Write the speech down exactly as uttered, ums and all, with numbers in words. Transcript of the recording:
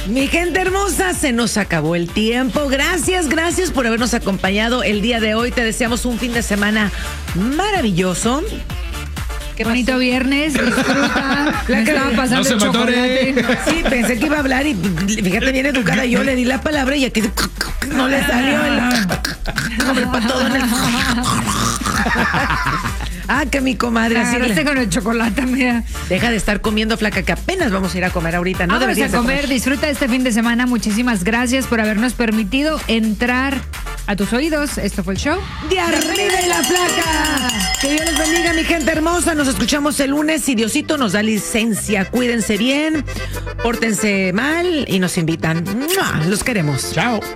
Mi gente hermosa, se nos acabó el tiempo. Gracias, gracias por habernos acompañado el día de hoy. Te deseamos un fin de semana maravilloso. Qué bonito viernes, disfruta. La Me que- estaba pasando No se el me atore. chocolate. Sí, pensé que iba a hablar y fíjate bien educada. Yo le di la palabra y aquí no le salió el. Hombre, para todo en el. Ah, que mi comadre así. Agarraste le- con el chocolate, mira. Deja de estar comiendo, flaca, que apenas vamos a ir a comer ahorita. No Vamos deberías a de comer, disfruta este fin de semana. Muchísimas gracias por habernos permitido entrar a tus oídos. Esto fue el show. De arriba y la flaca. Que Dios les bendiga, mi gente hermosa. Nos escuchamos el lunes. Si Diosito nos da licencia, cuídense bien, pórtense mal y nos invitan. ¡Mua! Los queremos. Chao.